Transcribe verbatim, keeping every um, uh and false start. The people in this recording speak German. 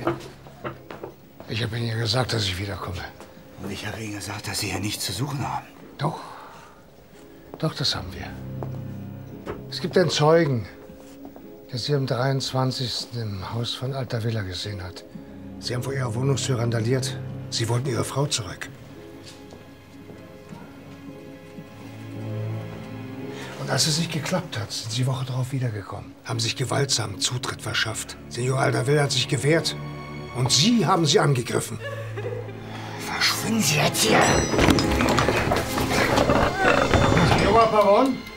Ich habe Ihnen ja gesagt, dass ich wiederkomme. Und ich habe Ihnen gesagt, dass Sie hier nichts zu suchen haben. Doch. Doch, das haben wir. Es gibt einen Zeugen, der Sie am dreiundzwanzigsten im Haus von Alta Villa gesehen hat. Sie haben vor Ihrer Wohnungstür randaliert. Sie wollten Ihre Frau zurück. Und als es nicht geklappt hat, sind Sie die Woche darauf wiedergekommen. Haben sich gewaltsam Zutritt verschafft. Senor Alta Villa hat sich gewehrt. Und Sie haben sie angegriffen. Verschwinden Sie jetzt hier! Senor Baron?